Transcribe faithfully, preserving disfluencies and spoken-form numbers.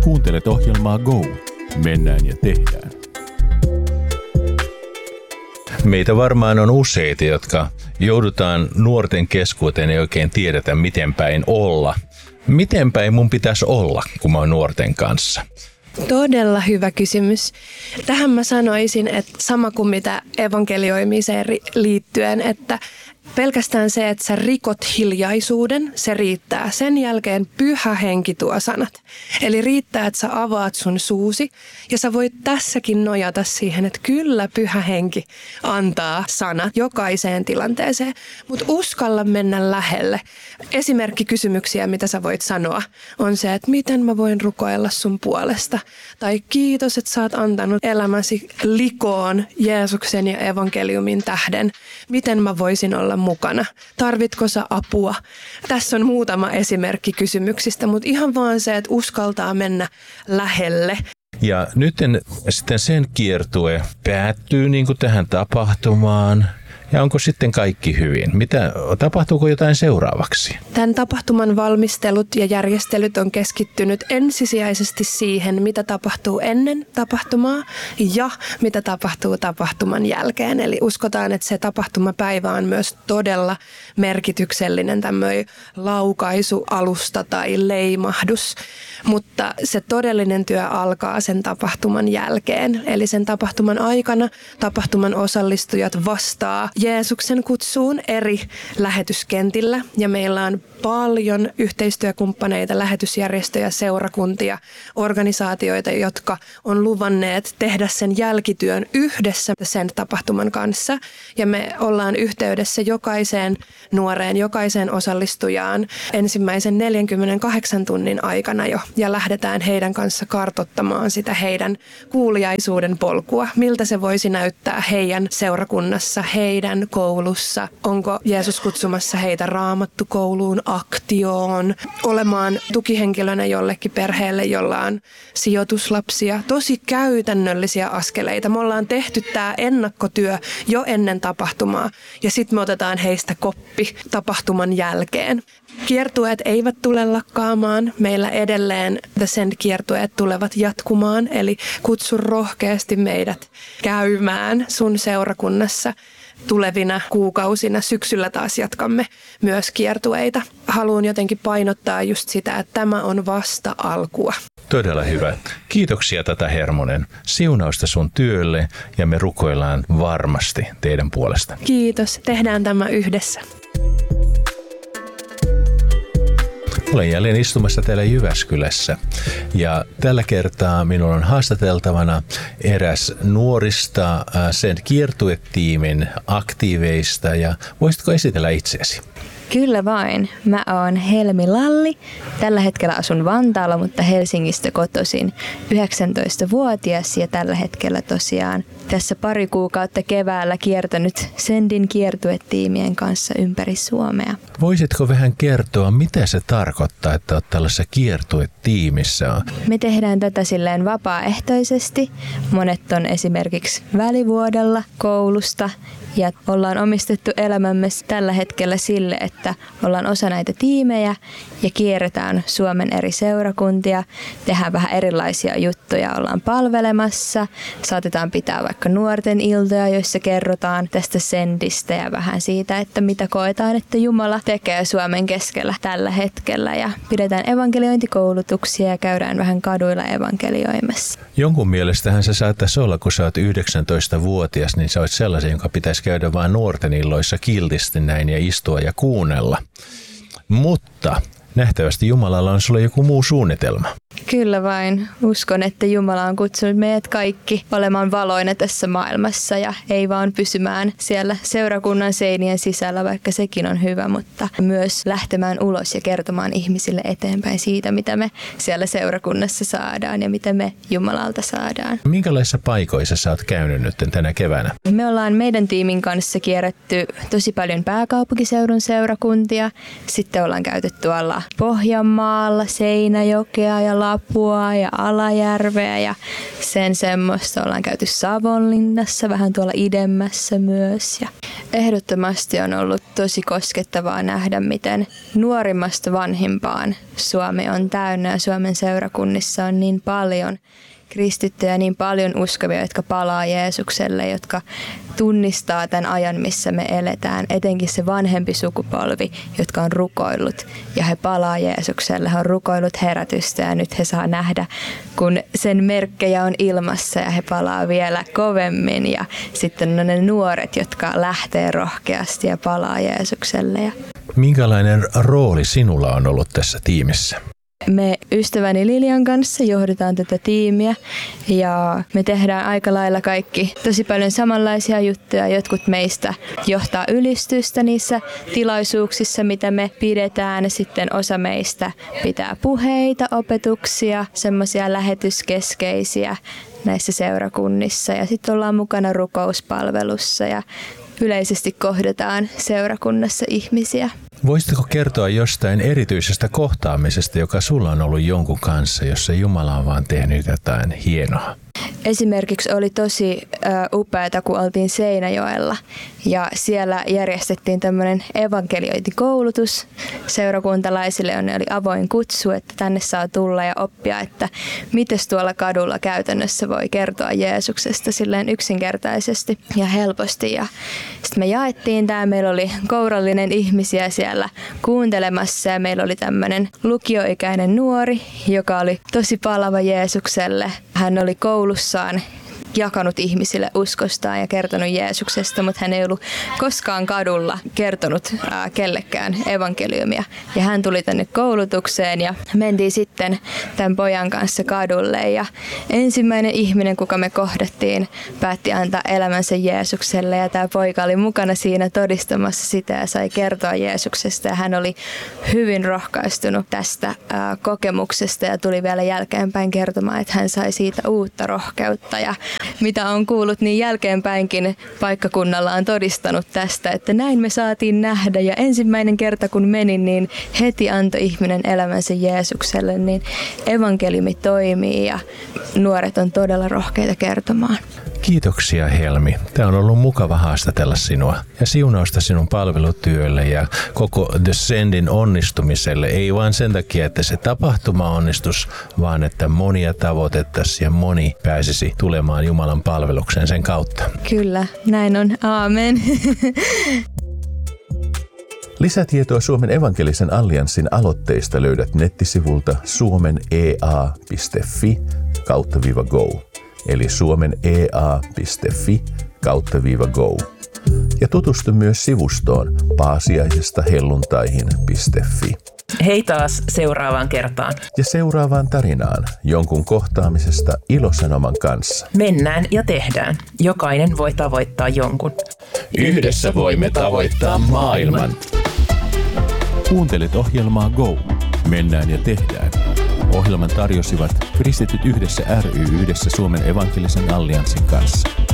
Kuuntelet ohjelmaa Go. Mennään ja tehdään. Meitä varmaan on useita, jotka joudutaan nuorten keskuuteen ei oikein tiedetä, miten päin olla. Miten päin mun pitäisi olla, kun mä oon nuorten kanssa? Todella hyvä kysymys. Tähän mä sanoisin, että sama kuin mitä evankelioimiseen liittyen, että pelkästään se, että sä rikot hiljaisuuden, se riittää. Sen jälkeen Pyhä Henki tuo sanat. Eli riittää, että sä avaat sun suusi ja sä voit tässäkin nojata siihen, että kyllä Pyhä Henki antaa sanat jokaiseen tilanteeseen. Mutta uskalla mennä lähelle. Esimerkki kysymyksiä, mitä sä voit sanoa, on se, että miten mä voin rukoilla sun puolesta. Tai kiitos, että sä oot antanut elämäsi likoon Jeesuksen ja evankeliumin tähden. Miten mä voisin olla mukana? Tarvitko sä apua? Tässä on muutama esimerkki kysymyksistä, mutta ihan vaan se, että uskaltaa mennä lähelle. Ja nyt sitten sen kiertue päättyy niin kuin tähän tapahtumaan. Ja onko sitten kaikki hyvin? Mitä, tapahtuuko jotain seuraavaksi? Tämän tapahtuman valmistelut ja järjestelyt on keskittynyt ensisijaisesti siihen, mitä tapahtuu ennen tapahtumaa ja mitä tapahtuu tapahtuman jälkeen. Eli uskotaan, että se tapahtumapäivä on myös todella merkityksellinen tämmöinen laukaisualusta tai leimahdus. Mutta se todellinen työ alkaa sen tapahtuman jälkeen. Eli sen tapahtuman aikana tapahtuman osallistujat vastaa Jeesuksen kutsuun eri lähetyskentillä ja meillä on paljon yhteistyökumppaneita, lähetysjärjestöjä, seurakuntia, organisaatioita, jotka on luvanneet tehdä sen jälkityön yhdessä sen tapahtuman kanssa. Ja me ollaan yhteydessä jokaiseen nuoreen, jokaiseen osallistujaan ensimmäisen neljänkymmenenkahdeksan tunnin aikana jo ja lähdetään heidän kanssa kartoittamaan sitä heidän kuuliaisuuden polkua. Miltä se voisi näyttää heidän seurakunnassa, heidän koulussa. Onko Jeesus kutsumassa heitä raamattukouluun, aktioon, olemaan tukihenkilönä jollekin perheelle, jolla on sijoituslapsia. Tosi käytännöllisiä askeleita. Me ollaan tehty tämä ennakkotyö jo ennen tapahtumaa ja sitten me otetaan heistä koppi tapahtuman jälkeen. Kiertueet eivät tule lakkaamaan. Meillä edelleen The Send-kiertueet tulevat jatkumaan, eli kutsu rohkeasti meidät käymään sun seurakunnassa. Tulevina kuukausina syksyllä taas jatkamme myös kiertueita. Haluan jotenkin painottaa just sitä, että tämä on vasta alkua. Todella hyvä. Kiitoksia Tata Hermonen. Siunausta sun työlle ja me rukoillaan varmasti teidän puolesta. Kiitos. Tehdään tämä yhdessä. Olen jälleen istumassa täällä Jyväskylässä ja tällä kertaa minulla on haastateltavana eräs nuorista sen kiertuetiimin aktiiveista ja voisitko esitellä itseäsi? Kyllä vain. Mä oon Helmi Lalli. Tällä hetkellä asun Vantaalla, mutta Helsingistä kotoisin. yhdeksäntoistavuotias ja tällä hetkellä tosiaan tässä pari kuukautta keväällä kiertänyt Sendin kiertuetiimien kanssa ympäri Suomea. Voisitko vähän kertoa, mitä se tarkoittaa, että olet tällaisessa kiertuetiimissä? Me tehdään tätä silleen vapaaehtoisesti. Monet on esimerkiksi välivuodella koulusta ja ollaan omistettu elämämme tällä hetkellä sille, että ollaan osa näitä tiimejä ja kierretään Suomen eri seurakuntia, tehdään vähän erilaisia juttuja, ollaan palvelemassa, saatetaan pitää vaikka nuorten iltoja, joissa kerrotaan tästä Sendistä ja vähän siitä, että mitä koetaan, että Jumala tekee Suomen keskellä tällä hetkellä ja pidetään evankeliointikoulutuksia ja käydään vähän kaduilla evankelioimassa. Jonkun mielestähän se saattaisi olla, kun sä oot yhdeksäntoistavuotias, niin sä oot sellaisen, jonka pitäisi käydä vain nuorten illoissa kiltisti näin ja istua ja kuunnella. Mutta nähtävästi Jumalalla on sulle joku muu suunnitelma. Kyllä vain. Uskon, että Jumala on kutsunut meidät kaikki olemaan valoina tässä maailmassa ja ei vaan pysymään siellä seurakunnan seinien sisällä, vaikka sekin on hyvä, mutta myös lähtemään ulos ja kertomaan ihmisille eteenpäin siitä, mitä me siellä seurakunnassa saadaan ja mitä me Jumalalta saadaan. Minkälaisissa paikoissa sä oot käynyt nyt tänä keväänä? Me ollaan meidän tiimin kanssa kierretty tosi paljon pääkaupunkiseudun seurakuntia. Sitten ollaan käyty tuolla Pohjanmaalla, Seinäjokea ja Alapua ja Alajärveä ja sen semmoista. Ollaan käyty Savonlinnassa, vähän tuolla idemmässä myös. Ja ehdottomasti on ollut tosi koskettavaa nähdä, miten nuorimmasta vanhimpaan Suomi on täynnä ja Suomen seurakunnissa on niin paljon kristittyjä, niin paljon uskovia, jotka palaa Jeesukselle, jotka tunnistaa tämän ajan, missä me eletään. Etenkin se vanhempi sukupolvi, jotka on rukoillut ja he palaa Jeesukselle. He on rukoillut herätystä ja nyt he saa nähdä, kun sen merkkejä on ilmassa ja he palaa vielä kovemmin. Ja sitten on ne nuoret, jotka lähtee rohkeasti ja palaa Jeesukselle. Minkälainen rooli sinulla on ollut tässä tiimissä? Me ystäväni Lilian kanssa johdetaan tätä tiimiä ja me tehdään aika lailla kaikki tosi paljon samanlaisia juttuja. Jotkut meistä johtaa ylistystä niissä tilaisuuksissa, mitä me pidetään. Sitten osa meistä pitää puheita, opetuksia, semmoisia lähetyskeskeisiä näissä seurakunnissa. Ja sitten ollaan mukana rukouspalvelussa ja yleisesti kohdataan seurakunnassa ihmisiä. Voisitko kertoa jostain erityisestä kohtaamisesta, joka sulla on ollut jonkun kanssa, jossa Jumala on vaan tehnyt jotain hienoa? Esimerkiksi oli tosi upeata, kun oltiin Seinäjoella ja siellä järjestettiin tämmöinen evankeliointikoulutus seurakuntalaisille, jonne oli avoin kutsu, että tänne saa tulla ja oppia, että miten tuolla kadulla käytännössä voi kertoa Jeesuksesta silleen yksinkertaisesti ja helposti. Ja sitten me jaettiin tämä, meillä oli kourallinen ihmisiä siellä kuuntelemassa ja meillä oli tämmöinen lukioikäinen nuori, joka oli tosi palava Jeesukselle. Hän oli koulussaan jakanut ihmisille uskostaan ja kertonut Jeesuksesta, mutta hän ei ollut koskaan kadulla kertonut ää, kellekään evankeliumia. Ja hän tuli tänne koulutukseen ja mentiin sitten tämän pojan kanssa kadulle. Ja ensimmäinen ihminen, kuka me kohdattiin, päätti antaa elämänsä Jeesukselle ja tämä poika oli mukana siinä todistamassa sitä ja sai kertoa Jeesuksesta. Ja hän oli hyvin rohkaistunut tästä ää, kokemuksesta ja tuli vielä jälkeenpäin kertomaan, että hän sai siitä uutta rohkeutta ja mitä on kuullut, niin jälkeenpäinkin paikkakunnalla on todistanut tästä, että näin me saatiin nähdä. Ja ensimmäinen kerta kun menin, niin heti antoi ihminen elämänsä Jeesukselle, niin evankeliumi toimii ja nuoret on todella rohkeita kertomaan. Kiitoksia Helmi. Tämä on ollut mukava haastatella sinua ja siunausta sinun palvelutyölle ja koko The Sendin onnistumiselle. Ei vain sen takia, että se tapahtuma onnistus, vaan että monia tavoitettaisiin ja moni pääsisi tulemaan Jumalan palvelukseen sen kautta. Kyllä, näin on. Aamen. Lisätietoa Suomen evankelisen allianssin aloitteista löydät nettisivulta suomenea piste fi kautta viiva go. Eli suomenea piste fi kautta viiva go. Ja tutustu myös sivustoon paasiaisesta helluntaihin piste fi. Hei taas seuraavaan kertaan. Ja seuraavaan tarinaan jonkun kohtaamisesta ilosanoman kanssa. Mennään ja tehdään. Jokainen voi tavoittaa jonkun. Yhdessä voimme tavoittaa maailman. Kuuntelet ohjelmaa Go. Mennään ja tehdään. Ohjelman tarjosivat Kristityt yhdessä ry yhdessä Suomen evankelisen allianssin kanssa.